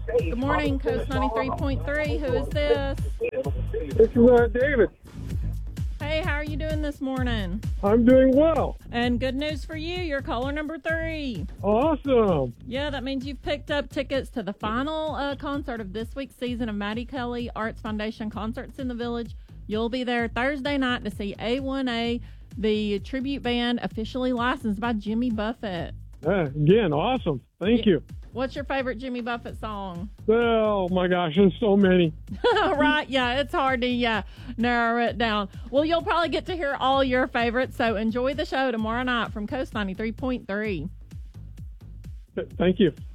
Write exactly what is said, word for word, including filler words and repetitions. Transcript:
Good morning, Coast ninety-three point three. Who is this? This is uh, David. Hey, how are you doing this morning? I'm doing well. And good news for you, you're caller number three. Awesome. Yeah, that means you've picked up tickets to the final uh, concert of this week's season of Maddie Kelly Arts Foundation Concerts in the Village. You'll be there Thursday night to see A one A, the tribute band officially licensed by Jimmy Buffett. Uh, again, awesome. Thank Yeah. you. What's your favorite Jimmy Buffett song? Oh, my gosh, there's so many. Right, yeah, it's hard to yeah, narrow it down. Well, you'll probably get to hear all your favorites, so enjoy the show tomorrow night from Coast ninety-three point three. Thank you.